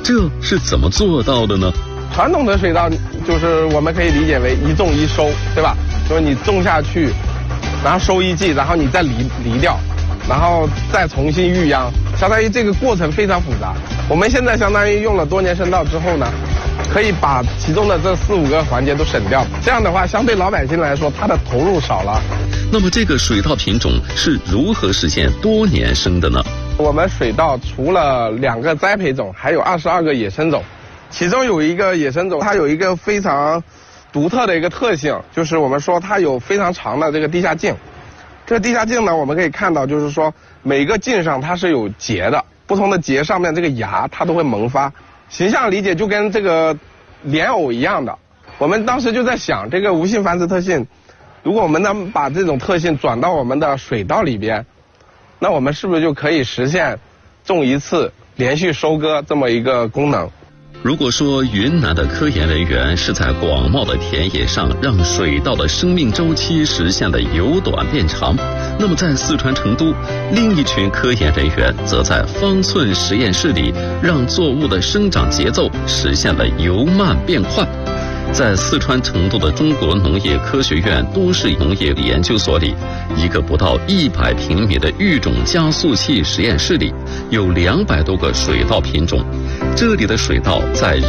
这是怎么做到的呢？ 传统的水稻就是我们可以理解为一种一收，对吧？就是你种下去，然后收一季，然后你再犁掉，然后再重新育秧，相当于这个过程非常复杂。我们现在相当于用了多年生稻之后呢，可以把其中的这4、5个环节都省掉。这样的话，相对老百姓来说，他的投入少了。 那么这个水稻品种是如何实现多年生的呢？ 我们水稻除了2个栽培种，还有22个野生种。其中有一个野生种，它有一个非常独特的一个特性，就是我们说它有非常长的这个地下茎。这个地下茎呢，我们可以看到，就是说每个茎上它是有节的，不同的节上面这个芽它都会萌发。形象理解就跟这个莲藕一样的。我们当时就在想，这个无性繁殖特性，如果我们能把这种特性转到我们的水稻里边，那我们是不是就可以实现种一次连续收割这么一个功能？ 如果说云南的科研人员是在广袤的田野上让水稻的生命周期实现了由短变长，那么在四川成都，另一群科研人员则在方寸实验室里让作物的生长节奏实现了由慢变快。在四川成都的中国农业科学院都市农业研究所里，一个不到100平米的育种加速器实验室里，有200多个水稻品种。这里的水稻在